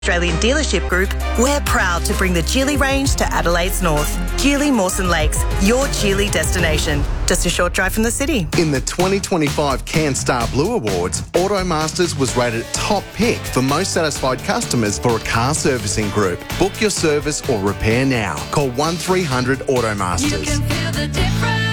Australian Dealership Group, we're proud to bring the Geely range to Adelaide's north. Geely Mawson Lakes, your Geely destination. Just a short drive from the city. In the 2025 CanStar Blue Awards, Automasters was rated top pick for most satisfied customers for a car servicing group. Book your service or repair now. Call 1300 Automasters. You can feel the difference.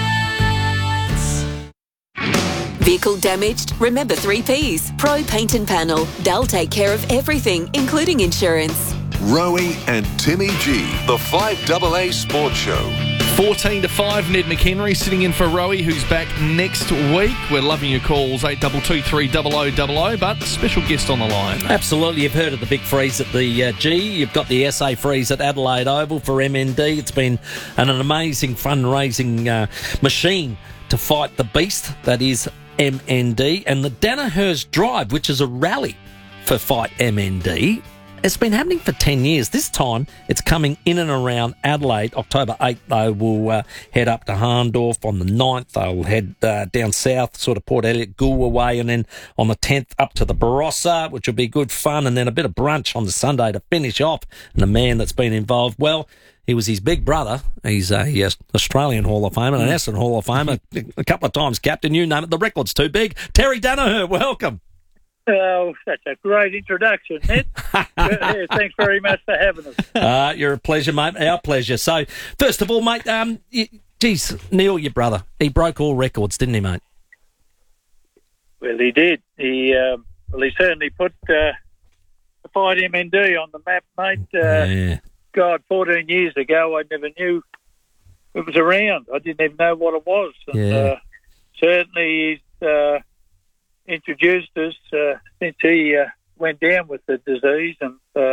Vehicle damaged? Remember 3 Ps. Pro Paint and Panel. They'll take care of everything, including insurance. Rowie and Timmy G, the 5AA Sports Show. 14 to 5, Ned McHenry sitting in for Rowie, who's back next week. We're loving your calls, 8223 0000, but special guest on the line. Absolutely. You've heard of the big freeze at the G. You've got the SA freeze at Adelaide Oval for MND. It's been an amazing fundraising machine to fight the beast that is MND. And the Dannahurst Drive, which is a rally for Fight MND, it's been happening for 10 years. This time, it's coming in and around Adelaide. October 8th, they will head up to Harndorf. On the 9th, they'll head down south, sort of Port Elliot, Goolwa way, and then on the 10th, up to the Barossa, which will be good fun, and then a bit of brunch on the Sunday to finish off. And the man that's been involved, well, he was his big brother. He's a Australian Hall of Famer, an Essendon Hall of Famer, a couple of times captain, you name it. The record's too big. Terry Dannahur, welcome. Oh, that's a great introduction, Ned. Yeah, thanks very much for having us. You're a pleasure, mate. Our pleasure. So, first of all, mate, geez, Neil, your brother, he broke all records, didn't he, mate? Well, he did. He certainly put the Fight MND on the map, mate. Yeah. God, 14 years ago, I never knew it was around. I didn't even know what it was. And, certainly he's introduced us since he went down with the disease and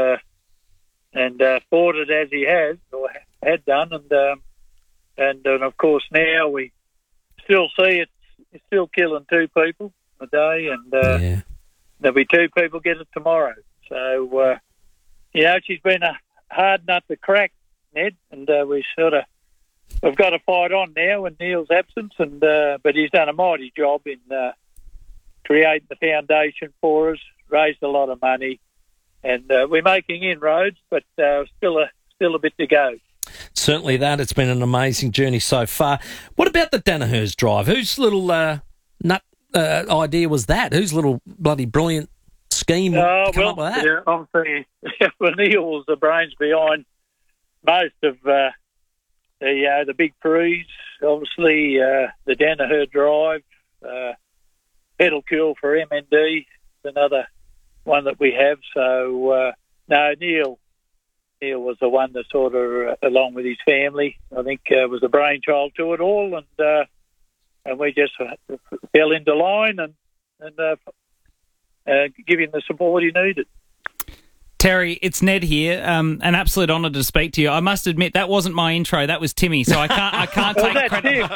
fought it as he has or had done, and of course now we still see it's still killing 2 people a day, and there'll be 2 people get it tomorrow. So she's been a hard nut to crack, Ned, and we've got to fight on now in Neil's absence, and but he's done a mighty job in creating the foundation for us, raised a lot of money, and we're making inroads, but still a bit to go. Certainly that. It's been an amazing journey so far. What about the Dannahurst Drive? Whose little idea was that? Whose little bloody brilliant scheme come up with that? Yeah, obviously, Neil was the brains behind most of the big freeze. Obviously, the Dannahurst Drive, Pedal Cool for MND, another one that we have. So, Neil was the one that sort of, along with his family, I think was the brainchild to it all, and we just fell into line and give him the support he needed. Terry, it's Ned here. An absolute honour to speak to you. I must admit that wasn't my intro. That was Timmy. So I can't well, take credit.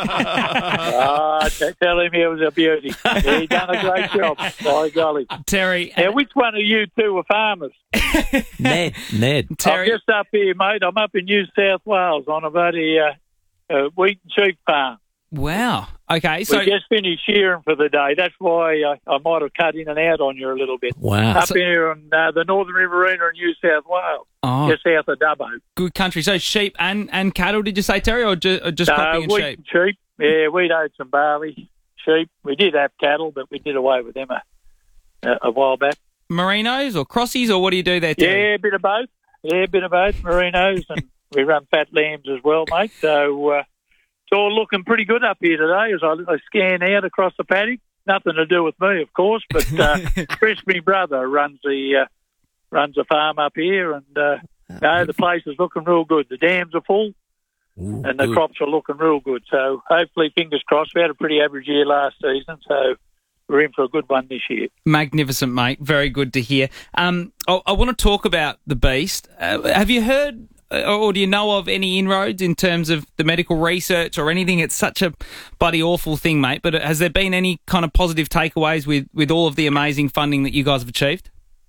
Tell him he was a beauty. He done a great job. By golly, Terry. Now, which one of you 2 are farmers? Ned. Terry, I'm just up here, mate. I'm up in New South Wales on a bloody wheat and sheep farm. Wow. Okay, so we just finished shearing for the day. That's why I might have cut in and out on you a little bit. Wow. Up here on the Northern Riverina in New South Wales, just south of Dubbo. Good country. So sheep and cattle, did you say, Terry, or just cropping and wheat sheep? And sheep. Yeah, we'd had some barley, sheep. We did have cattle, but we did away with them a while back. Merinos or crossies, or what do you do there, Terry? Yeah, a bit of both. Merinos, and we run fat lambs as well, mate. So it's all looking pretty good up here today as I scan out across the paddock. Nothing to do with me, of course, but Chris, my brother, runs the farm up here, and the place is looking real good. The dams are full, and the crops are looking real good. So hopefully, fingers crossed, we had a pretty average year last season, so we're in for a good one this year. Magnificent, mate. Very good to hear. I want to talk about the beast. Have you heard or do you know of any inroads in terms of the medical research or anything? It's such a bloody awful thing, mate. But has there been any kind of positive takeaways with all of the amazing funding that you guys have achieved?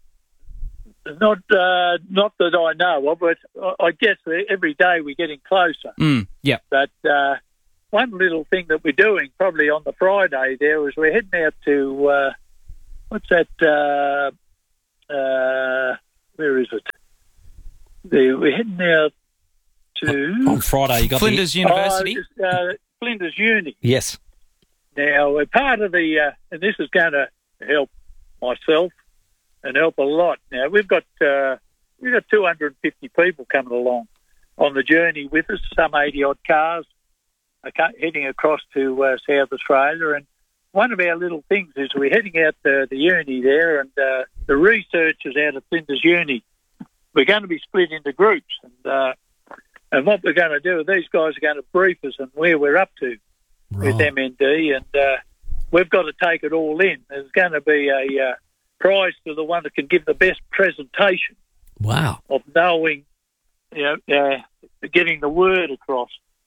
Not that I know of, but I guess every day we're getting closer. Yeah. But one little thing that we're doing probably on the Friday there is we're heading out to, what's that, where is it? We're heading out to On Friday, you got Flinders University. Flinders Uni. Yes. Now, we're part of the, and this is going to help myself and help a lot. Now, we've got 250 people coming along on the journey with us, some 80-odd cars heading across to South Australia. And one of our little things is we're heading out to the uni there, and the researchers out of Flinders Uni, we're going to be split into groups. And what we're going to do, these guys are going to brief us on where we're up to with MND, and we've got to take it all in. There's going to be a prize to the one that can give the best presentation. Wow. Of knowing, getting the word across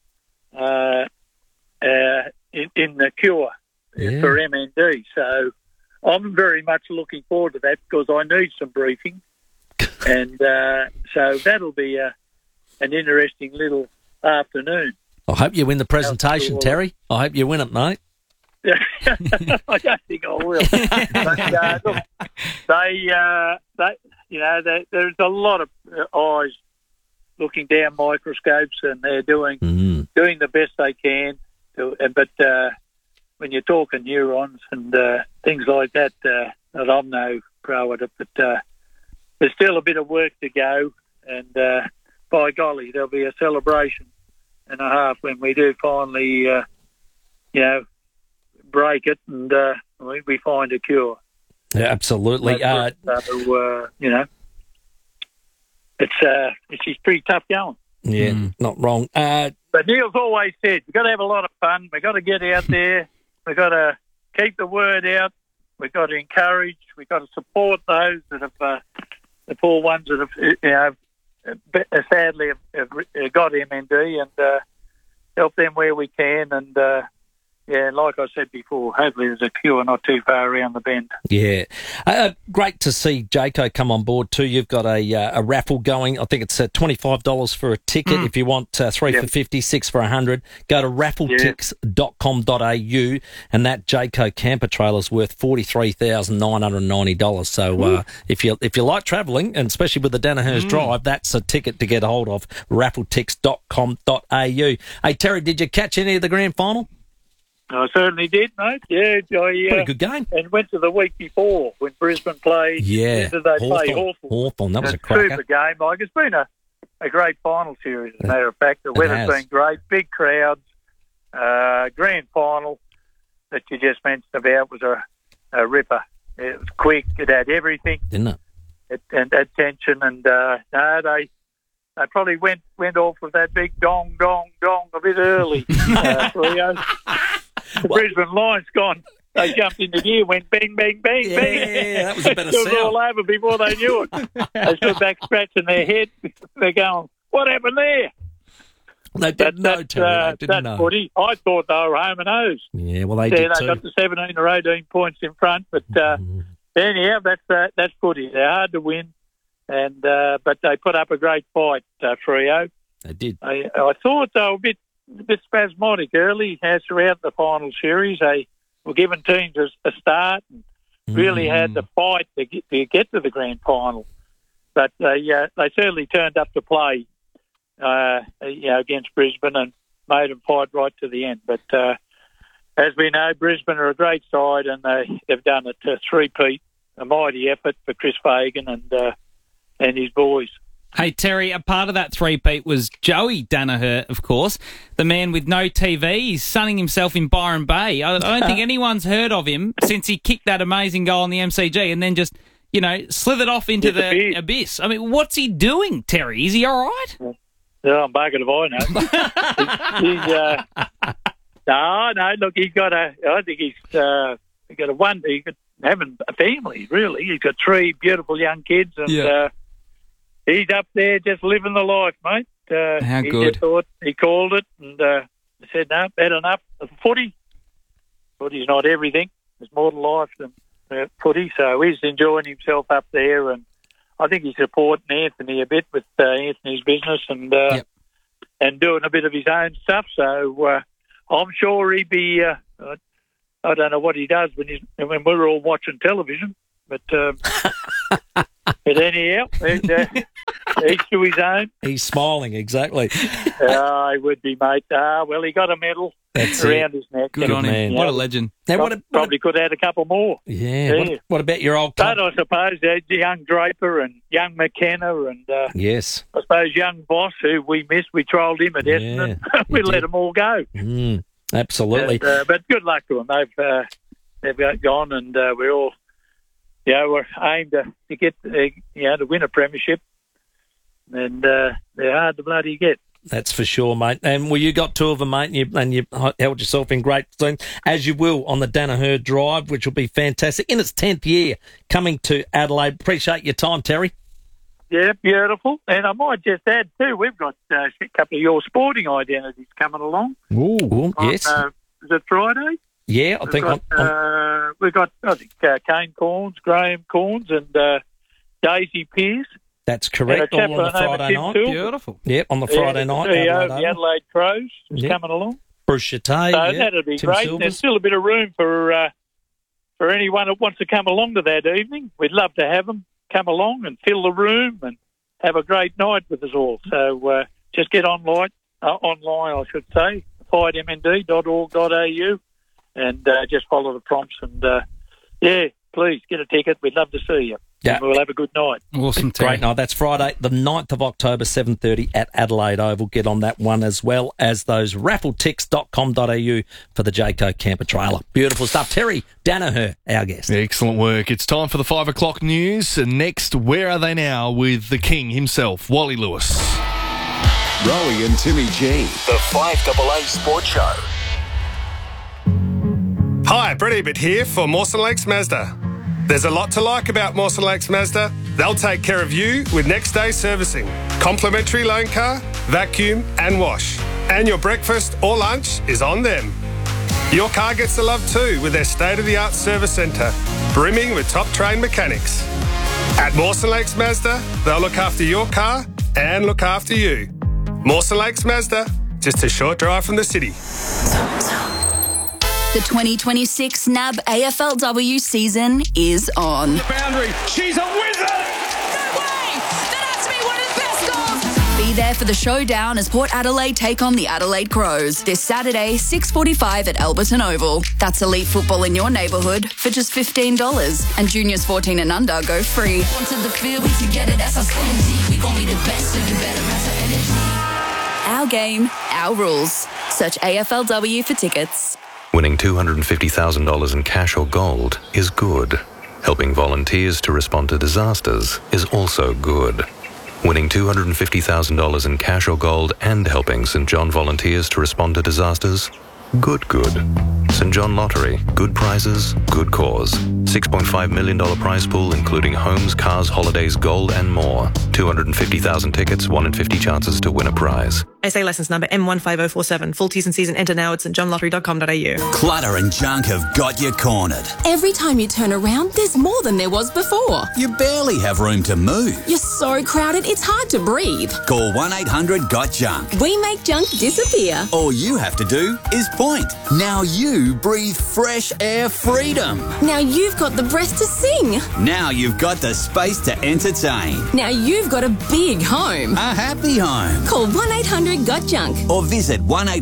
in the cure for MND. So I'm very much looking forward to that because I need some briefing. And so that'll be an interesting little afternoon. I hope you win the presentation, Terry. I hope you win it, mate. I don't think I will. But, look, there's a lot of eyes looking down microscopes, and they're doing the best they can. But when you're talking neurons and things like that, I'm no pro at it. But there's still a bit of work to go, and by golly, there'll be a celebration and a half when we do finally, break it and we find a cure. Yeah, absolutely. It's pretty tough going. Yeah, not wrong. But Neil's always said, we've got to have a lot of fun. We've got to get out there. We've got to keep the word out. We've got to encourage. We've got to support those that have, the poor ones that have, sadly have got MND, and help them where we can. And like I said before, hopefully there's a cure not too far around the bend. Yeah. Great to see Jaco come on board too. You've got a raffle going. I think it's $25 for a ticket. If you want 3 for 50, 6 for 100, go to raffletix.com.au, and that Jaco camper trailer is worth $43,990. So if you like travelling, and especially with the Danaher's Drive, that's a ticket to get hold of, raffletix.com.au. Hey, Terry, did you catch any of the grand final? I certainly did, mate. Yeah, pretty good game. And went to the week before when Brisbane played. Yeah, they play Hawthorn. That was a cracker. Super game. Like, it's been a great final series, as a matter of fact. The weather's been great. Big crowds. Grand final that you just mentioned about was a ripper. It was quick. It had everything. Didn't it? And that tension. And they probably went off with that big dong a bit early. Rio. The Brisbane Lions gone. They jumped into gear, went bang, bang, bang, bang. Yeah, that was a better sound. It was all over before they knew it. They stood back scratching their head. They're going, what happened there? They didn't know, Terry. They didn't know. Footy. I thought they were home and hosed. Yeah, well, they did too. They got to 17 or 18 points in front. But anyhow, that's footy. They're hard to win. And but they put up a great fight, Freo. They did. I thought they were a bit spasmodic early throughout the final series. They were giving teams a start and really had to fight to get to the grand final. But they certainly turned up to play against Brisbane and made them fight right to the end. But as we know, Brisbane are a great side, and they've done it to three-peat, a mighty effort for Chris Fagan and his boys. Hey, Terry, a part of that three-peat was Joey Danaher, of course, the man with no TV. He's sunning himself in Byron Bay. I don't think anyone's heard of him since he kicked that amazing goal in the MCG and then just, slithered off into the abyss. I mean, what's he doing, Terry? Is he all right? I'm bugging if I know. No, look, he's got having a family, really. He's got 3 beautiful young kids, and he's up there just living the life, mate. How good. He called it and said, no, had enough of footy. Footy's not everything. There's more to life than footy. So he's enjoying himself up there, and I think he's supporting Anthony a bit with Anthony's business and doing a bit of his own stuff. So I'm sure he'd be... I don't know what he does when we're all watching television, but But anyhow, each to his own. He's smiling, exactly. He would be, mate. Well, he got a medal around his neck. Good on him. man. What a legend. Now, Probably could add a couple more. Yeah. What about your old But I suppose young Draper and young McKenna and Yes. I suppose young Boss, who we missed, we trialled him at Essendon. We let them all go. Absolutely. But good luck to them. They've gone, and we're all, we're aimed to get, to win a premiership, and they're hard to bloody get. That's for sure, mate. And you got two of them, mate, and you held yourself in great steam, as you will on the Danaher Drive, which will be fantastic. In its 10th year, coming to Adelaide. Appreciate your time, Terry. Yeah, beautiful. And I might just add, too, we've got a couple of your sporting identities coming along. Ooh, yes. Is it Friday? Yeah, I think. We've got Kane Corns, Graham Corns, and Daisy Pearce. That's correct. All on the Friday night. Beautiful. Yep, on the Friday night. The Adelaide Crows is coming along. Bruce Chattay. So that'd be Tim great. Silvers. There's still a bit of room for anyone that wants to come along to that evening. We'd love to have them come along and fill the room and have a great night with us all. So just get online, I should say, fightmnd.org.au, and just follow the prompts. And please get a ticket. We'd love to see you. Yeah. We'll have a good night. Awesome, Terry. Great night. That's Friday, the 9th of October, 7:30 at Adelaide Oval. Get on that one, as well as those raffletix.com.au for the Jayco camper trailer. Beautiful stuff. Terry Danaher, our guest. Excellent work. It's time for the 5 o'clock news. And next, where are they now with the king himself, Wally Lewis? Rowie and Timmy G. The 5AA Sports Show. Hi, Brett Ebert here for Mawson Lakes Mazda. There's a lot to like about Mawson Lakes Mazda. They'll take care of you with next day servicing, complimentary loan car, vacuum and wash. And your breakfast or lunch is on them. Your car gets the love too with their state-of-the-art service centre, brimming with top-trained mechanics. At Mawson Lakes Mazda, they'll look after your car and look after you. Mawson Lakes Mazda, just a short drive from the city. The 2026 NAB AFLW season is on. Boundary, she's a wizard! No way! That has to be one of the best goals! Be there for the showdown as Port Adelaide take on the Adelaide Crows this Saturday, 6:45 at Alberton Oval. That's elite football in your neighbourhood for just $15. And juniors 14 and under go free. Onto the field, we together, that's our synergy. We gon' be the best, so you better match our energy. Our game, our rules. Search AFLW for tickets. Winning $250,000 in cash or gold is good. Helping volunteers to respond to disasters is also good. Winning $250,000 in cash or gold and helping St John volunteers to respond to disasters? Good. St John Lottery. Good prizes, good cause. $6.5 million prize pool including homes, cars, holidays, gold and more. 250,000 tickets, 1 in 50 chances to win a prize. SA licence number M15047. Full T's and C's and enter now at stjohnlottery.com.au. Clutter and junk have got you cornered. Every time you turn around, there's more than there was before. You barely have room to move. You're so crowded, it's hard to breathe. Call 1-800-GOT-JUNK. We make junk disappear. All you have to do is point. Now you breathe fresh air freedom. Now you've got the breath to sing. Now you've got the space to entertain. Now you've got a big home. A happy home. Call 1-800-GOT-JUNK. Or visit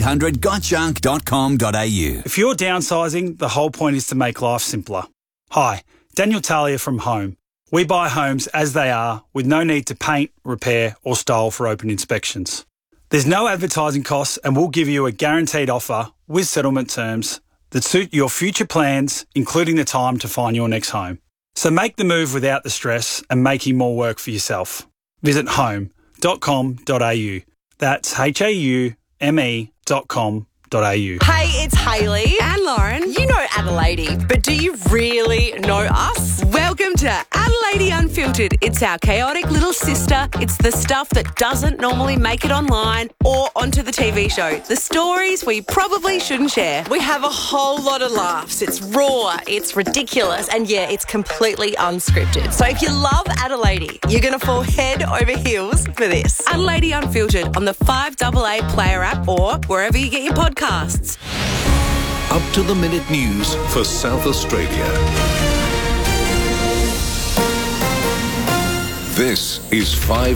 1-800-GOTJUNK.com.au. If you're downsizing, the whole point is to make life simpler. Hi, Daniel Talia from Home. We buy homes as they are with no need to paint, repair or style for open inspections. There's no advertising costs and we'll give you a guaranteed offer with settlement terms that suit your future plans, including the time to find your next home. So make the move without the stress and making more work for yourself. Visit home.com.au. That's HAUME.com.au. Hey, it's Hayley and Lauren. You know Adelaide, but do you really know us? Welcome to Adelaide Unfiltered. It's our chaotic little sister. It's the stuff that doesn't normally make it online or onto the TV show. The stories we probably shouldn't share. We have a whole lot of laughs. It's raw, it's ridiculous, and yeah, it's completely unscripted. So if you love Adelaide, you're going to fall head over heels for this. Adelaide Unfiltered on the 5AA Player app or wherever you get your podcasts. Up to the minute news for South Australia. This is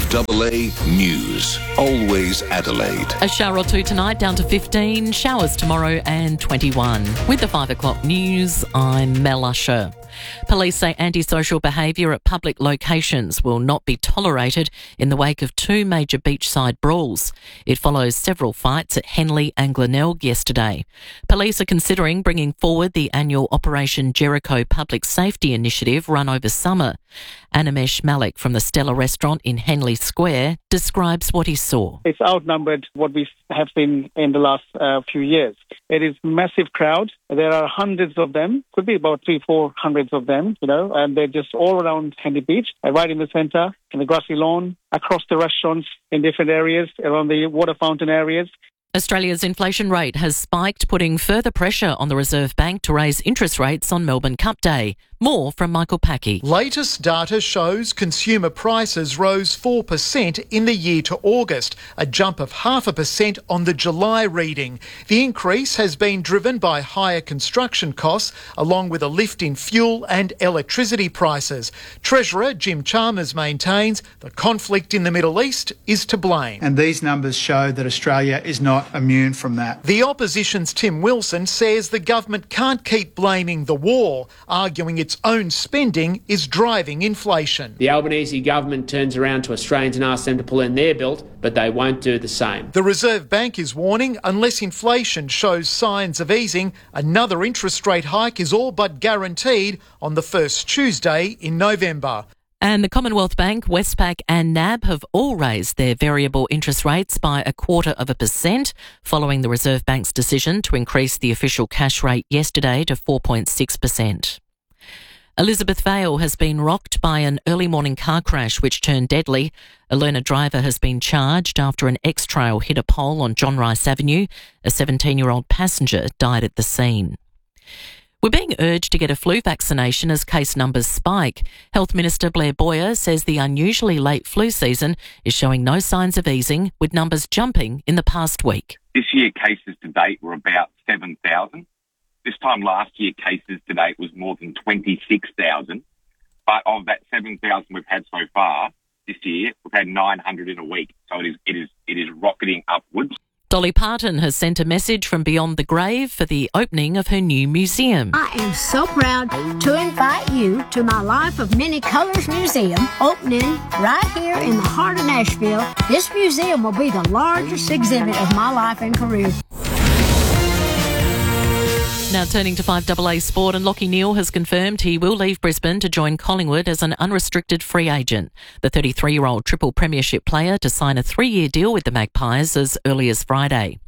5AA News. Always Adelaide. A shower or two tonight, down to 15. Showers tomorrow and 21. With the 5 o'clock news, I'm Mel Usher. Police say antisocial behaviour at public locations will not be tolerated in the wake of 2 major beachside brawls. It follows several fights at Henley and Glenelg yesterday. Police are considering bringing forward the annual Operation Jericho Public Safety Initiative run over summer. Animesh Malik from the Stella restaurant in Henley Square describes what he saw. It's outnumbered what we have seen in the last few years. It is massive crowd. There are hundreds of them, could be about 300-400 of them, and they're just all around Henley Beach, right in the centre, in the grassy lawn, across the restaurants, in different areas, around the water fountain areas. Australia's inflation rate has spiked, putting further pressure on the Reserve Bank to raise interest rates on Melbourne Cup Day. More from Michael Packey. Latest data shows consumer prices rose 4% in the year to August, a jump of 0.5% on the July reading. The increase has been driven by higher construction costs, along with a lift in fuel and electricity prices. Treasurer Jim Chalmers maintains the conflict in the Middle East is to blame. And these numbers show that Australia is not immune from that. The opposition's Tim Wilson says the government can't keep blaming the war, arguing its own spending is driving inflation. The Albanese government turns around to Australians and asks them to pull in their belt, but they won't do the same. The Reserve Bank is warning unless inflation shows signs of easing, another interest rate hike is all but guaranteed on the first Tuesday in November. And the Commonwealth Bank, Westpac and NAB have all raised their variable interest rates by 0.25% following the Reserve Bank's decision to increase the official cash rate yesterday to 4.6%. Elizabeth Vale has been rocked by an early morning car crash which turned deadly. A learner driver has been charged after an X-Trail hit a pole on John Rice Avenue. A 17-year-old passenger died at the scene. We're being urged to get a flu vaccination as case numbers spike. Health Minister Blair Boyer says the unusually late flu season is showing no signs of easing, with numbers jumping in the past week. This year, cases to date were about 7,000. This time last year, cases to date was more than 26,000. But of that 7,000 we've had so far this year, we've had 900 in a week. So it is rocketing upwards. Dolly Parton has sent a message from beyond the grave for the opening of her new museum. I am so proud to invite you to my Life of Many Colors Museum, opening right here in the heart of Nashville. This museum will be the largest exhibit of my life and career. Now turning to 5AA Sport, and Lachie Neale has confirmed he will leave Brisbane to join Collingwood as an unrestricted free agent. The 33-year-old triple premiership player to sign a 3-year deal with the Magpies as early as Friday.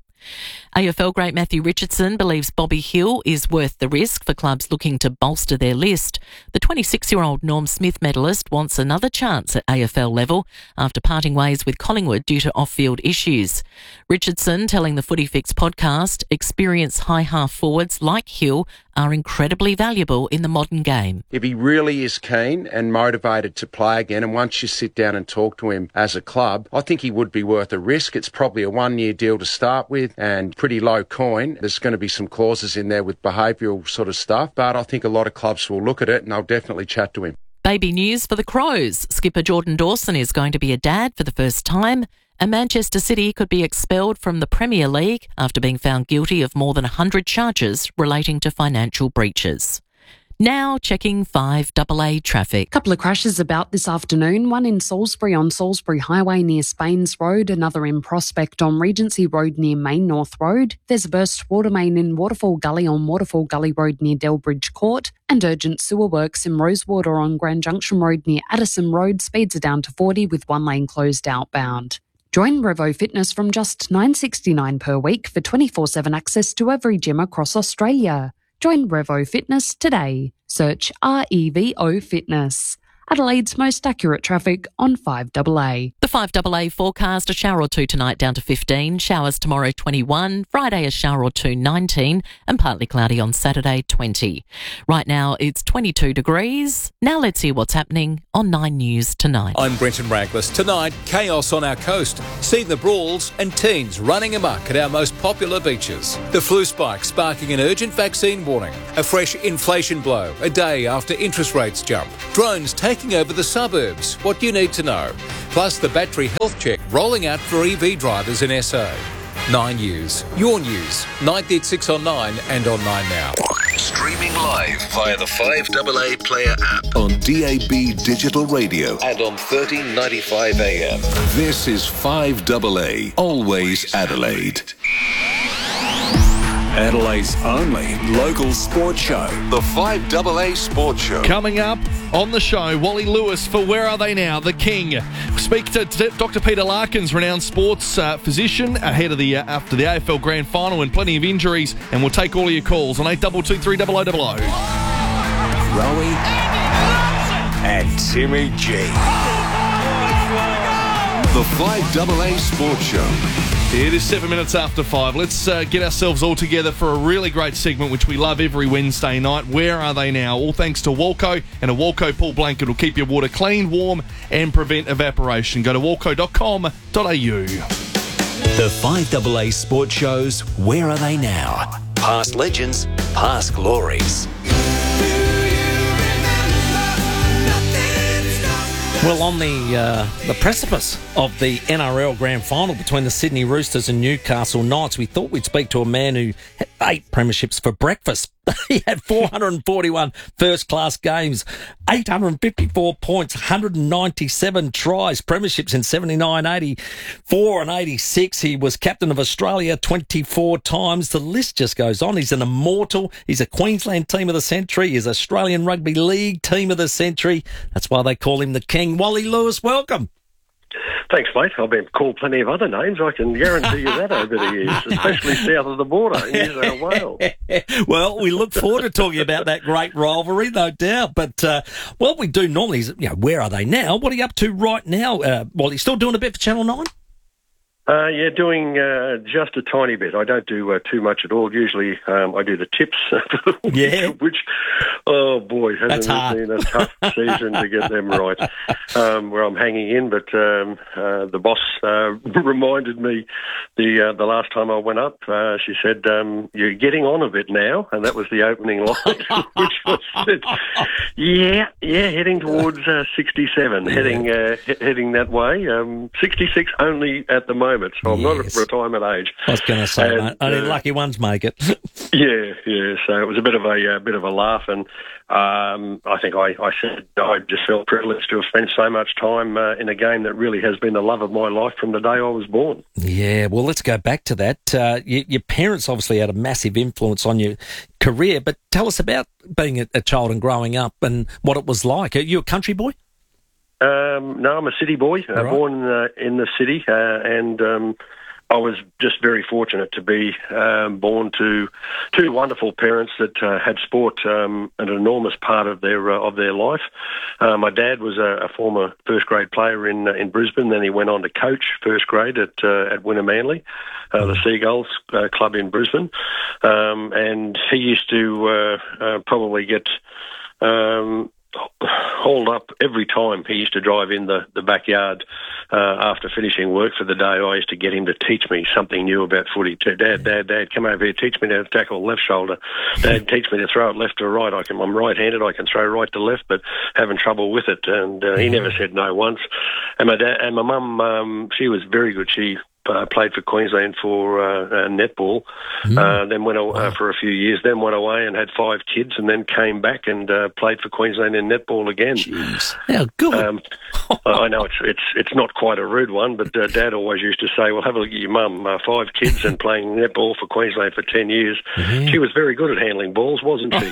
AFL great Matthew Richardson believes Bobby Hill is worth the risk for clubs looking to bolster their list. The 26-year-old Norm Smith medalist wants another chance at AFL level after parting ways with Collingwood due to off-field issues. Richardson telling the Footy Fix podcast, experienced high half forwards like Hill are incredibly valuable in the modern game. If he really is keen and motivated to play again, and once you sit down and talk to him as a club, I think he would be worth a risk. It's probably a 1-year deal to start with and pretty low coin. There's going to be some clauses in there with behavioural sort of stuff, but I think a lot of clubs will look at it and I'll definitely chat to him. Baby news for the Crows. Skipper Jordan Dawson is going to be a dad for the first time, and Manchester City could be expelled from the Premier League after being found guilty of more than 100 charges relating to financial breaches. Now checking 5AA traffic. Couple of crashes about this afternoon, one in Salisbury on Salisbury Highway near Spains Road, another in Prospect on Regency Road near Main North Road. There's a burst water main in Waterfall Gully on Waterfall Gully Road near Delbridge Court, and urgent sewer works in Rosewater on Grand Junction Road near Addison Road. Speeds are down to 40 with one lane closed outbound. Join Revo Fitness from just $9.69 per week for 24/7 access to every gym across Australia. Join Revo Fitness today. Search REVO Fitness. Adelaide's most accurate traffic on 5AA. The 5AA forecast, a shower or two tonight down to 15, showers tomorrow 21, Friday a shower or two 19, and partly cloudy on Saturday 20. Right now it's 22 degrees. Now let's hear what's happening on 9 News tonight. I'm Brenton Raglas. Tonight, chaos on our coast. See the brawls and teens running amok at our most popular beaches. The flu spike sparking an urgent vaccine warning. A fresh inflation blow a day after interest rates jump. Drones taking over the suburbs. What you need to know. Plus the battery health check rolling out for EV drivers in SA. 9 News. Your news. 9th at 6 on 9 and on 9 Now. Streaming live via the 5AA Player app on DAB Digital Radio and on 1395 AM. This is 5AA, always Adelaide. Adelaide's only local sports show, the 5AA Sports Show. Coming up on the show, Wally Lewis for Where Are They Now? The King. Speak to Dr. Peter Larkins, renowned sports physician, ahead of after the AFL Grand Final and plenty of injuries, and we'll take all of your calls on 8223 0000. Rowie and Timmy G. The 5AA Sports Show. It is 7 minutes after 5. Let's get ourselves all together for a really great segment which we love every Wednesday night. Where Are They Now? All thanks to Walco, and a Walco pool blanket will keep your water clean, warm and prevent evaporation. Go to walco.com.au. The 5AA Sports Show's Where Are They Now? Past legends, past glories. Well, on the precipice of the NRL Grand Final between the Sydney Roosters and Newcastle Knights, we thought we'd speak to a man who had 8 premierships for breakfast. He had 441 first-class games, 854 points, 197 tries, premierships in 79, 84 and 86. He was captain of Australia 24 times. The list just goes on. He's an immortal. He's a Queensland Team of the Century. He's Australian Rugby League Team of the Century. That's why they call him the King. Wally Lewis, welcome. Thanks, mate. I've been called plenty of other names. I can guarantee you that over the years, especially south of the border in New South Wales. Well, we look forward to talking about that great rivalry, no doubt. But what we do normally is, where are they now? What are you up to right now? Well, you still doing a bit for Channel 9? Yeah, doing just a tiny bit. I don't do too much at all. Usually I do the tips, which, oh boy, hasn't it been a tough season to get them right, where I'm hanging in. But the boss reminded me the last time I went up, she said, you're getting on a bit now, and that was the opening line, which was, heading towards 67, heading that way. 66 only at the moment. So I'm not at retirement age. I was going to say, mate, only lucky ones make it. Yeah. So it was a bit of a laugh, and I think I said I just felt privileged to have spent so much time in a game that really has been the love of my life from the day I was born. Yeah, well, let's go back to that. Your parents obviously had a massive influence on your career, but tell us about being a child and growing up and what it was like. Are you a country boy? No, I'm a city boy, born in the city, and I was just very fortunate to be born to two wonderful parents that had sport an enormous part of their life. My dad was a former first grade player in Brisbane. Then he went on to coach first grade at Wynnum Manly, the Seagulls club in Brisbane, and he used to probably get hauled up every time he used to drive in the backyard after finishing work for the day. I used to get him to teach me something new about footy. Dad, come over here, teach me to tackle left shoulder. Dad, teach me to throw it left to right. I'm right-handed, I can throw right to left, but having trouble with it. And he never said no once. And my dad and my mum, she was very good. She played for Queensland for netball, then went for a few years, then went away and had 5 kids, and then came back and played for Queensland in netball again. Jeez, how good! I know it's not quite a rude one, but Dad always used to say, "Well, have a look at your mum, 5 kids and playing netball for Queensland for 10 years. She was very good at handling balls, wasn't she?"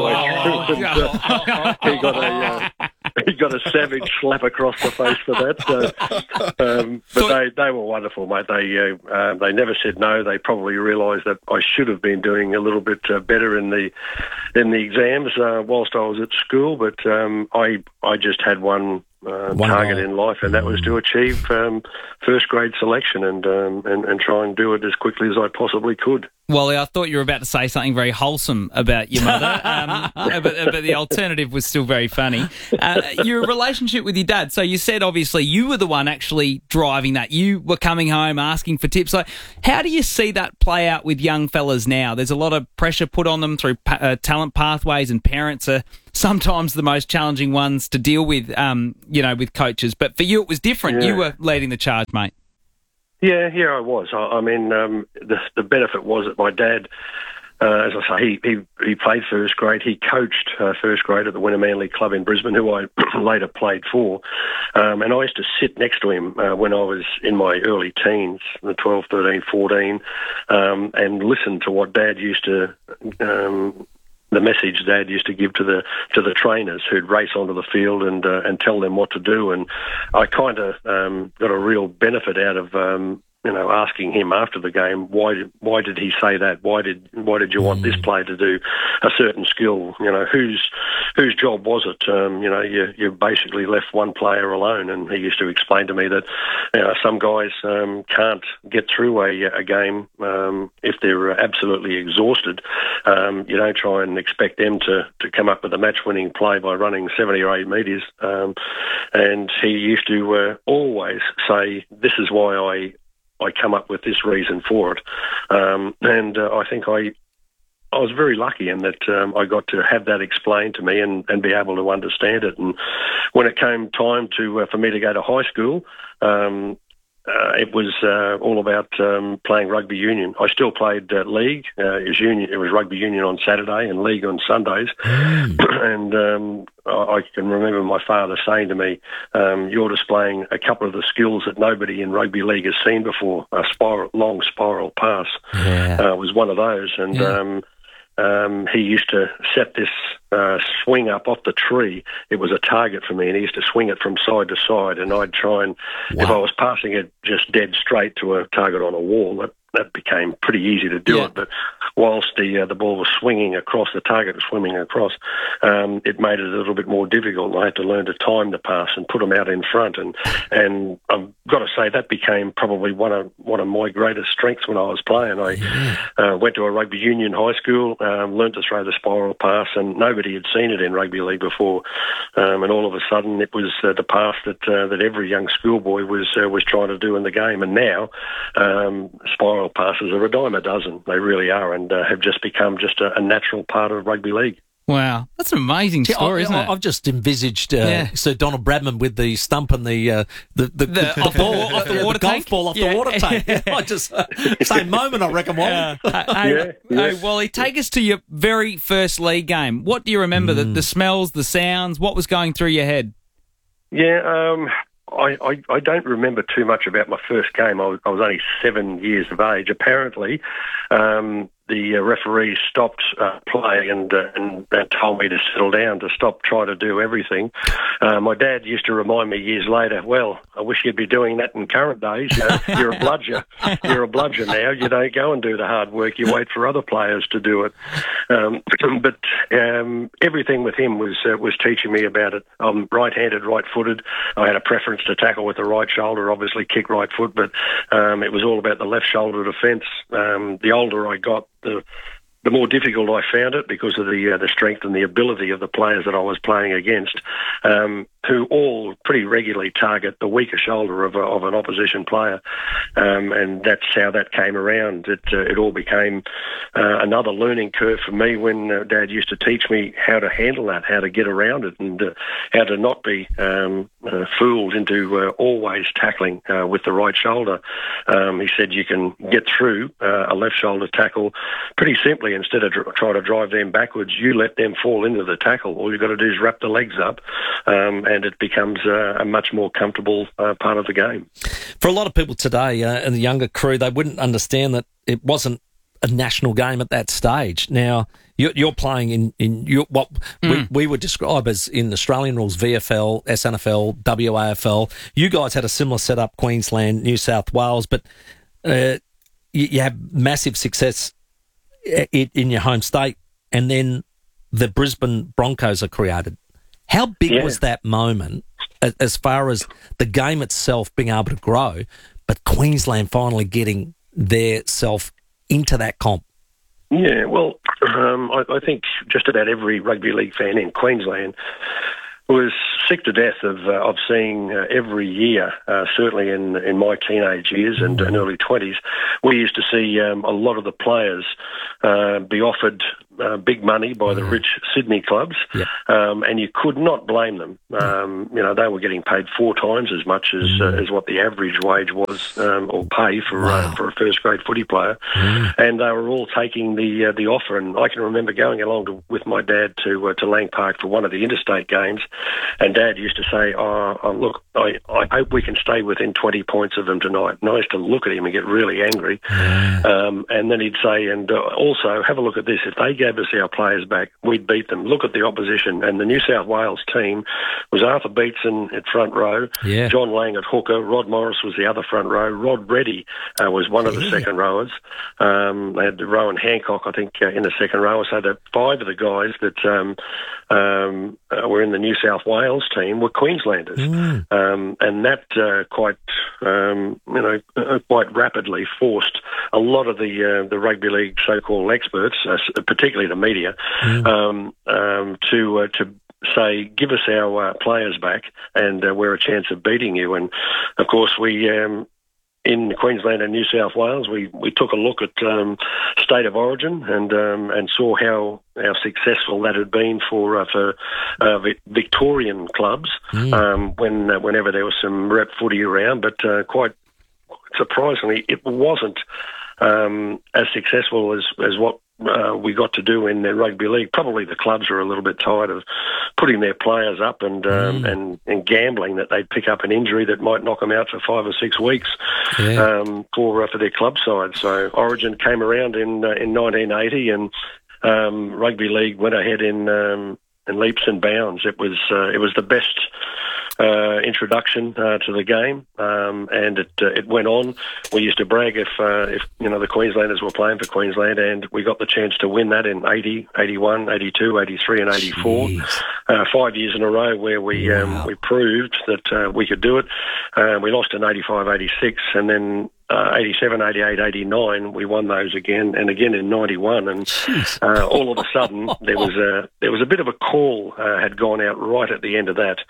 He got a savage slap across the face for that. But they were wonderful, mate. They never said no. They probably realised that I should have been doing a little bit better in the exams whilst I was at school. But I just had one target in life, and that was to achieve first grade selection and try and do it as quickly as I possibly could. Wally, I thought you were about to say something very wholesome about your mother, but the alternative was still very funny. Your relationship with your dad. So you said, obviously, you were the one actually driving that. You were coming home asking for tips. Like, how do you see that play out with young fellas now? There's a lot of pressure put on them through talent pathways, and parents are sometimes the most challenging ones to deal with, with coaches. But for you, it was different. Yeah. You were leading the charge, mate. Yeah, I was. I mean, the benefit was that my dad, as I say, he played first grade. He coached first grade at the Winner Manly Club in Brisbane, who I later played for. And I used to sit next to him when I was in my early teens, 12, 13, 14, and listen to what Dad used to... the message Dad used to give to the trainers who'd race onto the field and tell them what to do, and I kind of got a real benefit out of asking him after the game, why did he say that? Why did you want this player to do a certain skill? Whose job was it? You basically left one player alone, and he used to explain to me that some guys can't get through a game if they're absolutely exhausted. You don't try and expect them to come up with a match-winning play by running 70 or 8 metres. And he used to always say, this is why I come up with this reason for it. And I think I was very lucky in that I got to have that explained to me and be able to understand it. And when it came time for me to go to high school, it was all about playing rugby union. I still played league. It was rugby union on Saturday and league on Sundays. And I can remember my father saying to me, you're displaying a couple of the skills that nobody in rugby league has seen before. A long spiral pass was one of those. And he used to set this swing up off the tree. It was a target for me, and he used to swing it from side to side, and I'd try and, if I was passing it just dead straight to a target on a wall, that became pretty easy to do it. But whilst the ball was swinging across, the target was swimming across, it made it a little bit more difficult. I had to learn to time the pass and put them out in front. And I've got to say that became probably one of my greatest strengths when I was playing. I went to a rugby union high school, learned to throw the spiral pass, and nobody had seen it in rugby league before. And all of a sudden, it was the pass that every young schoolboy was trying to do in the game. And now, spiral passes are a dime a dozen. They really are, and have just become just a natural part of rugby league. Wow, that's an amazing story, isn't it? I've just envisaged Sir Donald Bradman with the stump and the golf ball off the water tank. I just same moment, I reckon. Wally. Hey, Wally, take us to your very first league game. What do you remember? The smells, the sounds. What was going through your head? Yeah. I don't remember too much about my first game. I was only 7 years of age. Apparently, the referee stopped playing and told me to settle down, to stop trying to do everything. My dad used to remind me years later, well, I wish you'd be doing that in current days. You're a bludger. You're a bludger now. You don't go and do the hard work. You wait for other players to do it. But everything with him was teaching me about it. I'm right-handed, right-footed. I had a preference to tackle with the right shoulder, obviously kick right foot, but it was all about the left shoulder defence. The older I got, the more difficult I found it because of the strength and the ability of the players that I was playing against, who all pretty regularly target the weaker shoulder of an opposition player, and that's how that came around. It all became another learning curve for me when Dad used to teach me how to handle that, how to get around it, and how to not be fooled into always tackling with the right shoulder. He said you can get through a left shoulder tackle pretty simply. Instead of trying to drive them backwards, you let them fall into the tackle. All you've got to do is wrap the legs up, and it becomes a much more comfortable part of the game. For a lot of people today, and the younger crew, they wouldn't understand that it wasn't a national game at that stage. Now, you're playing in what we would describe as, in Australian rules, VFL, SNFL, WAFL. You guys had a similar setup, Queensland, New South Wales, but you have massive success in your home state, and then the Brisbane Broncos are created. How big was that moment as far as the game itself being able to grow, but Queensland finally getting their self into that comp? Yeah, well, I think just about every rugby league fan in Queensland was sick to death of seeing every year, certainly in my teenage years and early 20s, we used to see a lot of the players be offered big money by the rich Sydney clubs, and you could not blame them. They were getting paid 4 times as much as what the average wage was or pay for a first grade footy player, and they were all taking the offer. And I can remember going along with my dad to Lang Park for one of the interstate games, and Dad used to say, look, I hope we can stay within 20 points of them tonight. And I used to look at him and get really angry, and then he'd say, and also have a look at this, if they gave us our players back, we'd beat them. Look at the opposition. And the New South Wales team was Arthur Beetson at front row, John Lang at hooker, Rod Morris was the other front row, Rod Reddy was one of the second rowers. They had Rowan Hancock, I think, in the second row. So the 5 of the guys that were in the New South Wales team were Queenslanders, and that quite rapidly forced a lot of the rugby league so-called experts, particularly the media, to say, give us our players back, and we're a chance of beating you. And of course, we. In Queensland and New South Wales, we took a look at state of origin and saw how successful that had been for Victorian clubs whenever there was some rep footy around. But quite surprisingly, it wasn't as successful as what we got to do in the rugby league. Probably the clubs are a little bit tired of putting their players up and gambling that they'd pick up an injury that might knock them out for 5 or 6 weeks for their club side. So Origin came around in 1980, and rugby league went ahead in leaps and bounds. It was the best introduction to the game, and it went on. We used to brag if the Queenslanders were playing for Queensland, and we got the chance to win that in 80, 81, 82, 83 and 84. 5 years in a row where we proved that we could do it. We lost in 85, 86, and then 87, 88, 89, we won those again, and again in 91, and all of a sudden there was a bit of a call had gone out right at the end of that.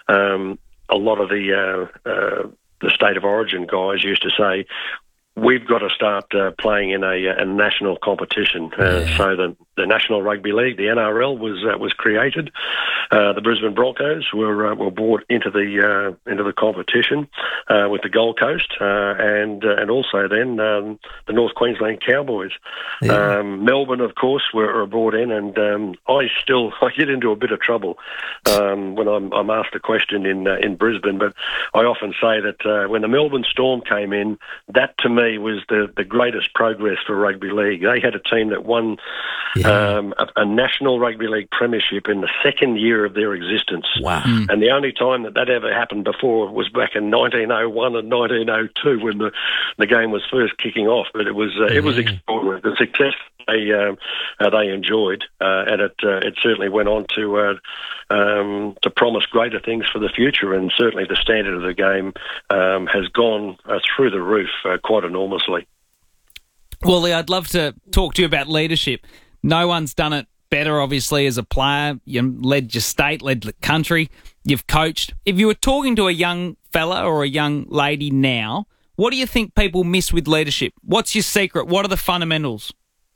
A lot of the state of origin guys used to say, we've got to start playing in a national competition. So the National Rugby League, the NRL, was created. The Brisbane Broncos were brought into the competition with the Gold Coast, and also then the North Queensland Cowboys. Melbourne, of course, were brought in, and I get into a bit of trouble when I'm asked a question in Brisbane. But I often say that when the Melbourne Storm came in, that to me was the greatest progress for rugby league. They had a team that won a national rugby league premiership in the second year of their existence. Wow. And the only time that ever happened before was back in 1901 and 1902 when the game was first kicking off. But it was extraordinary. The success they enjoyed, and it certainly went on to promise greater things for the future. And certainly the standard of the game has gone through the roof quite enormously. Wally, I'd love to talk to you about leadership. No one's done it better, obviously, as a player. You led your state, led the country. You've coached. If you were talking to a young fella or a young lady now, what do you think people miss with leadership? What's your secret? What are the fundamentals?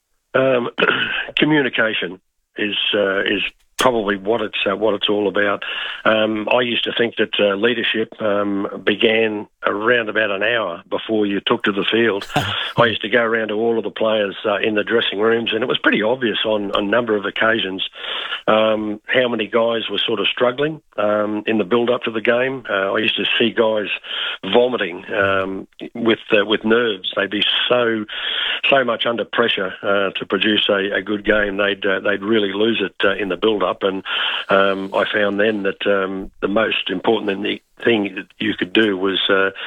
Communication is probably what it's all about. I used to think that leadership began around about an hour before you took to the field. I used to go around to all of the players in the dressing rooms, and it was pretty obvious on a number of occasions how many guys were sort of struggling in the build-up to the game. I used to see guys vomiting with nerves. They'd be so much under pressure to produce a good game. They'd really lose it in the build-up, and I found then that the most important thing that you could do was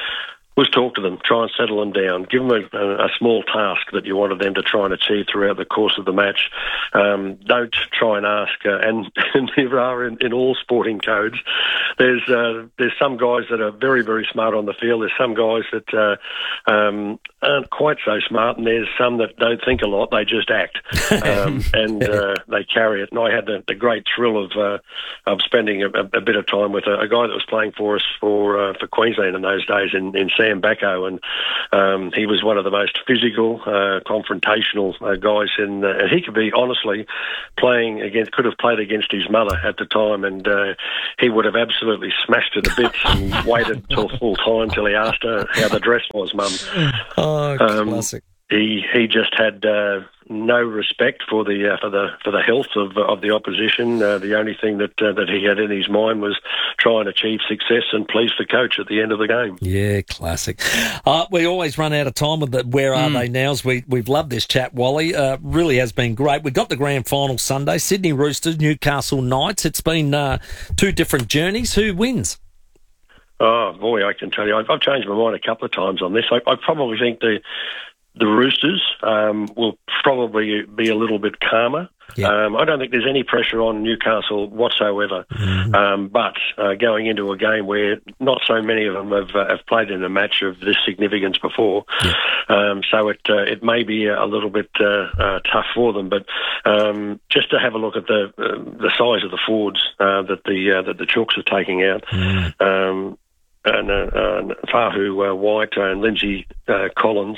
was talk to them, try and settle them down, give them a small task that you wanted them to try and achieve throughout the course of the match. Don't try and ask, and there are in all sporting codes, there's some guys that are very, very smart on the field. There's some guys that aren't quite so smart, and there's some that don't think a lot. They just act, and they carry it. And I had the great thrill of spending a bit of time with a guy that was playing for us for Queensland in those days in Sam Bacco, and he was one of the most physical, confrontational guys, and he could be honestly could have played against his mother at the time, and he would have absolutely smashed her to bits and waited till full time till he asked her how the dress was, Mum. Oh, classic. He just had no respect for the health of the opposition. The only thing that he had in his mind was try and achieve success and please the coach at the end of the game. Yeah, classic. We always run out of time with the Where Are They Nows. We've loved this chat, Wally. Really has been great. We got the grand final Sunday, Sydney Roosters, Newcastle Knights. It's been two different journeys. Who wins? Oh, boy, I can tell you. I've changed my mind a couple of times on this. I probably think the Roosters will probably be a little bit calmer. Yeah. I don't think there's any pressure on Newcastle whatsoever. Mm-hmm. But going into a game where not so many of them have played in a match of this significance before, so it may be a little bit tough for them. But just to have a look at the size of the forwards that the Chooks are taking out. And Fahu White and Lindsay Collins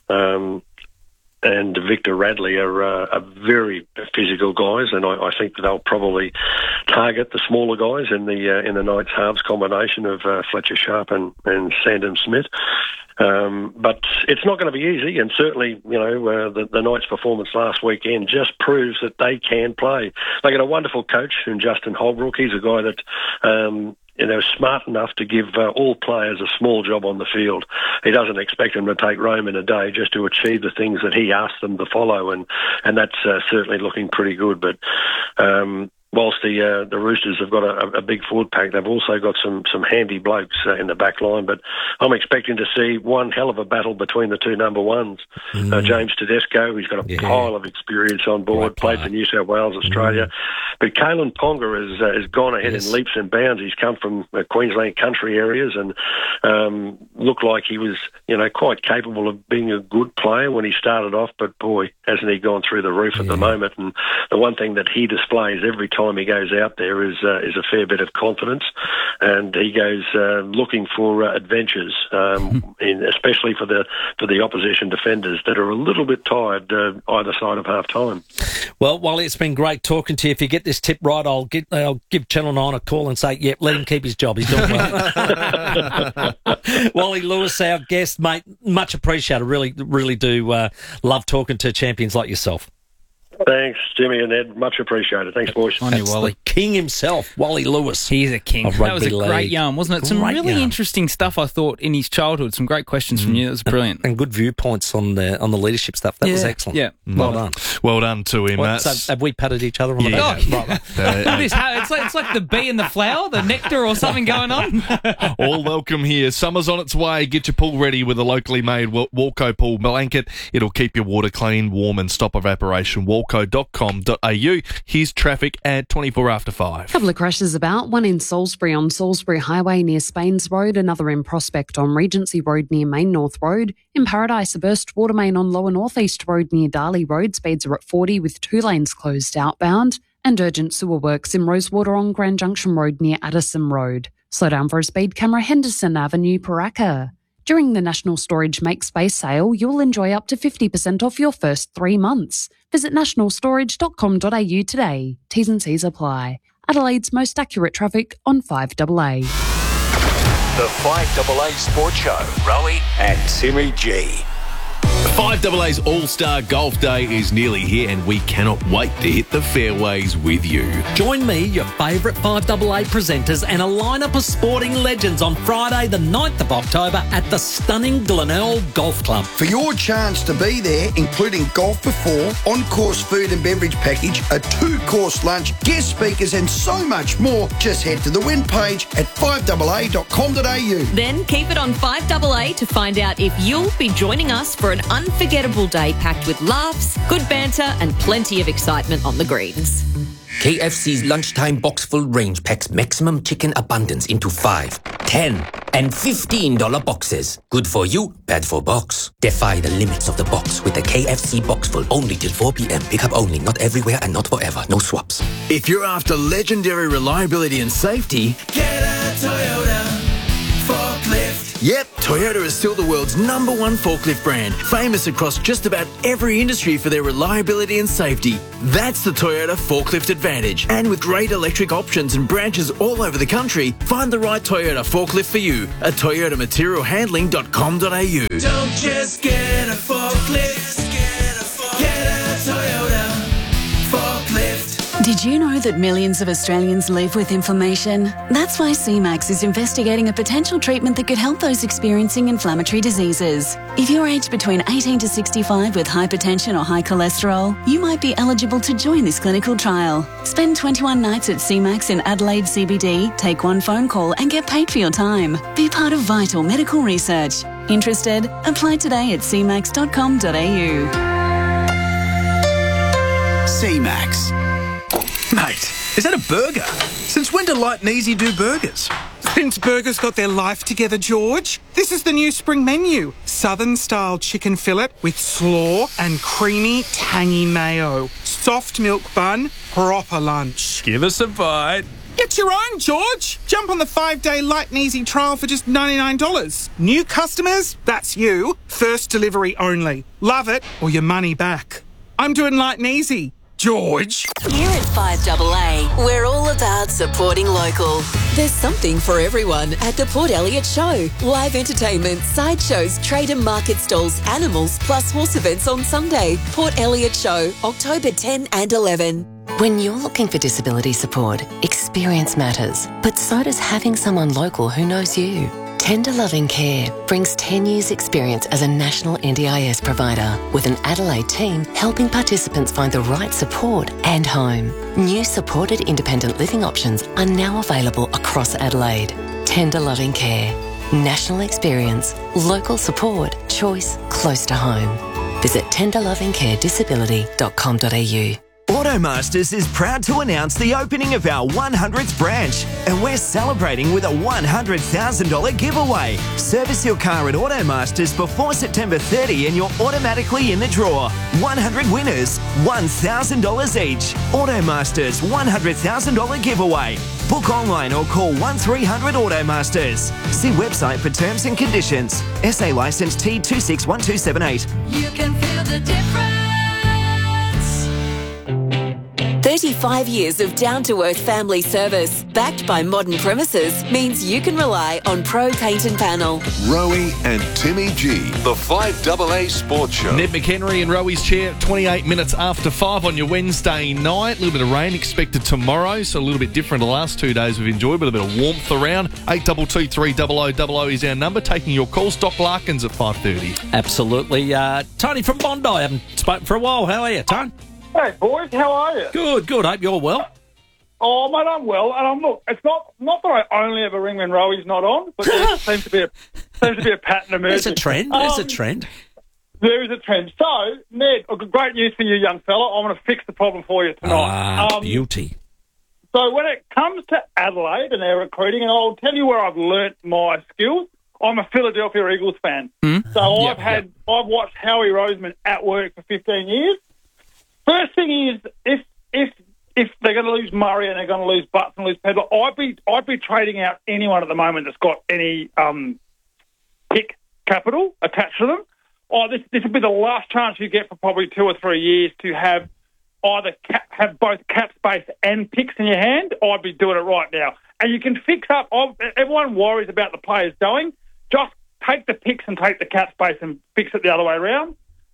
and Victor Radley are very physical guys, and I think they'll probably target the smaller guys in the Knights halves combination of Fletcher Sharp and Sandon Smith. But it's not going to be easy, and certainly, the Knights' performance last weekend just proves that they can play. They got a wonderful coach in Justin Holbrook. He's a guy that smart enough to give all players a small job on the field. He doesn't expect them to take Rome in a day just to achieve the things that he asked them to follow, and that's certainly looking pretty good. But whilst the Roosters have got a big forward pack, they've also got some handy blokes in the back line. But I'm expecting to see one hell of a battle between the two number ones. James Tedesco, he's got a pile of experience on board, played for New South Wales, Australia. But Kalen Ponga has gone ahead in leaps and bounds. He's come from Queensland country areas and looked like he was, quite capable of being a good player when he started off. But boy, hasn't he gone through the roof at the moment. And the one thing that he displays every time he goes out there is a fair bit of confidence, and he goes looking for adventures, especially for the opposition defenders that are a little bit tired either side of half time. Well, Wally, it's been great talking to you. If you get this tip right, I'll give Channel 9 a call and say, yep, let him keep his job. He's doing well. Wally Lewis, our guest, mate, much appreciated. Really, really do love talking to champions like yourself. Thanks, Jimmy and Ed. Much appreciated. Thanks, boys. On you, Wally. The king himself, Wally Lewis. He's a king. That was a great yarn, wasn't it? Some really interesting stuff, I thought, in his childhood. Some great questions from you. That was brilliant. And good viewpoints on the leadership stuff. That was excellent. Yeah. Well done. Well done to him. So have we patted each other on the back? It's like the bee and the flower, the nectar or something going on. All welcome here. Summer's on its way. Get your pool ready with a locally made Walco pool blanket. It'll keep your water clean, warm and stop evaporation. Walco.com.au. Here's traffic at 24 after 5. Couple of crashes about, one in Salisbury on Salisbury Highway near Spains Road, another in Prospect on Regency Road near Main North Road. In Paradise, a burst water main on Lower North East Road near Darley Road. Speeds are at 40 with 2 lanes closed outbound. And urgent sewer works in Rosewater on Grand Junction Road near Addison Road. Slow down for a speed camera, Henderson Avenue, Paraka. During the National Storage Make Space sale, you'll enjoy up to 50% off your first 3 months. Visit nationalstorage.com.au today. T's and C's apply. Adelaide's most accurate traffic on 5AA. The 5AA Sports Show, Rowie and Timmy G. 5AA's All-Star Golf Day is nearly here and we cannot wait to hit the fairways with you. Join me, your favourite 5AA presenters and a lineup of sporting legends on Friday the 9th of October at the stunning Glenelg Golf Club. For your chance to be there, including golf for four, on-course food and beverage package, a 2-course lunch, guest speakers and so much more, just head to the win page at 5AA.com.au. Then keep it on 5AA to find out if you'll be joining us for an unforgettable day packed with laughs, good banter and plenty of excitement on the greens. KFC's lunchtime box full range packs maximum chicken abundance into 5, 10 and $15 boxes. Good for you, bad for box. Defy the limits of the box with the KFC box full only till 4 p.m. Pick up only, not everywhere and not forever. No swaps. If you're after legendary reliability and safety, get a Toyota forklift. Yep, Toyota is still the world's #1 forklift brand, famous across just about every industry for their reliability and safety. That's the Toyota Forklift Advantage. And with great electric options and branches all over the country, find the right Toyota forklift for you at toyotamaterialhandling.com.au. Don't just get a forklift, get a Toyota forklift. Did you know that millions of Australians live with inflammation? That's why CMAX is investigating a potential treatment that could help those experiencing inflammatory diseases. If you're aged between 18 to 65 with hypertension or high cholesterol, you might be eligible to join this clinical trial. Spend 21 nights at CMAX in Adelaide CBD, take one phone call and get paid for your time. Be part of vital medical research. Interested? Apply today at cmax.com.au. CMAX. Mate, is that a burger? Since when do Light and Easy do burgers? Since burgers got their life together, George. This is the new spring menu. Southern-style chicken fillet with slaw and creamy, tangy mayo. Soft milk bun, proper lunch. Give us a bite. Get your own, George. Jump on the 5-day Light and Easy trial for just $99. New customers, that's you. First delivery only. Love it or your money back. I'm doing Light and Easy. George. Here at 5AA, we're all about supporting local. There's something for everyone at the Port Elliot Show. Live entertainment, sideshows, trade and market stalls, animals, plus horse events on Sunday. Port Elliot Show, October 10 and 11. When you're looking for disability support, experience matters, but so does having someone local who knows you. Tender Loving Care brings 10 years' experience as a national NDIS provider with an Adelaide team helping participants find the right support and home. New supported independent living options are now available across Adelaide. Tender Loving Care. National experience, local support, choice close to home. Visit tenderlovingcaredisability.com.au. Automasters is proud to announce the opening of our 100th branch, and we're celebrating with a $100,000 giveaway. Service your car at Automasters before September 30 and you're automatically in the draw. 100 winners, $1,000 each. Automasters $100,000 giveaway. Book online or call 1300 Automasters. See website for terms and conditions. SA licence T261278. You can feel the difference. 35 years of down-to-earth family service, backed by modern premises, means you can rely on Pro Paint and Panel. Rowie and Timmy G, the 5AA Sports Show. Ned McHenry in Rowie's chair, 28 minutes after 5 on your Wednesday night. A little bit of rain expected tomorrow, so a little bit different the last 2 days we've enjoyed, but a bit of warmth around. 8223 0000 is our number. Taking your calls. Doc Larkins at 5:30. Absolutely. Tony from Bondi. I haven't spoken for a while. How are you, Tony? Hey, boys, how are you? Good. Hope you're well. Oh, mate, I'm well. And look, it's not that I only ever ring when Rowie's not on, but there seems to be a pattern emerging. There's a trend. There is a trend. So, Ned, great news for you, young fella. I'm going to fix the problem for you tonight. Beauty. So when it comes to Adelaide and their recruiting, and I'll tell you where I've learnt my skills. I'm a Philadelphia Eagles fan. So I've watched Howie Roseman at work for 15 years. First thing is, if they're going to lose Murray and they're going to lose Butts and lose Pedler, I'd be trading out anyone at the moment that's got any pick capital attached to them. This would be the last chance you get for probably 2 or 3 years to have either have both cap space and picks in your hand. I'd be doing it right now. And you can fix up. Everyone worries about the players going. Just take the picks and take the cap space and fix it the other way around.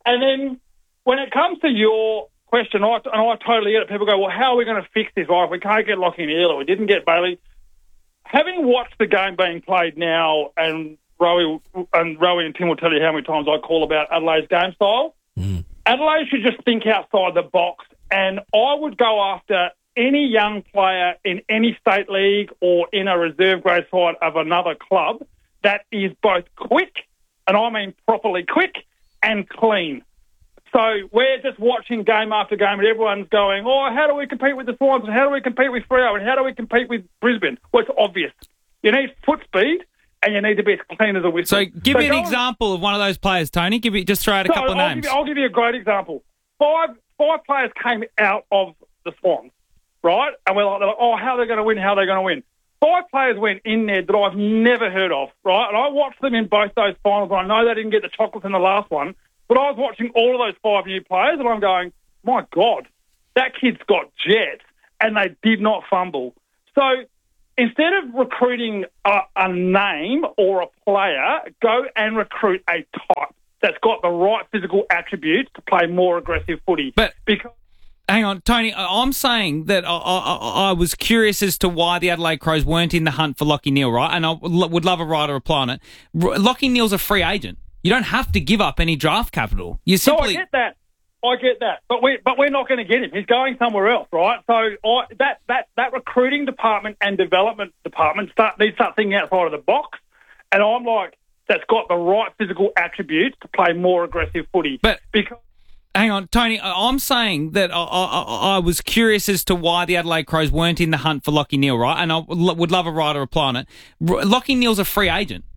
And then when it comes to your question, I totally get it. People go, well, how are we going to fix this? Right, we can't get Lachie Neale, or we didn't get Bailey. Having watched the game being played now, and Rowie and Tim will tell you how many times I call about Adelaide's game style, Adelaide should just think outside the box, and I would go after any young player in any state league or in a reserve grade side of another club that is both quick, and I mean properly quick, and clean. So we're just watching game after game and everyone's going, oh, how do we compete with the Swans, and how do we compete with Freo, and how do we compete with Brisbane? Well, it's obvious. You need foot speed and you need to be as clean as a whistle. So give me an example of one of those players, Tony. Just throw out a couple of names. I'll give you a great example. Five players came out of the Swans, right? And we're like, oh, how are they going to win, how are they going to win? 5 players went in there that I've never heard of, right? And I watched them in both those finals, and I know they didn't get the chocolates in the last one, but I was watching all of those 5 new players, and I'm going, my God, that kid's got jets, and they did not fumble. So instead of recruiting a name or a player, go and recruit a type that's got the right physical attributes to play more aggressive footy. Because hang on, Tony, I'm saying that I was curious as to why the Adelaide Crows weren't in the hunt for Lachie Neale, right? And I would love a writer reply on it. Lachie Neale's a free agent. You don't have to give up any draft capital. You simply... No, I get that. But we're not going to get him. He's going somewhere else, right? So that recruiting department and development department need to start thinking outside of the box. And I'm like, that's got the right physical attributes to play more aggressive footy. Hang on, Tony, I'm saying that I was curious as to why the Adelaide Crows weren't in the hunt for Lachie Neale, right? And I would love a writer reply on it. Lachie Neale's a free agent.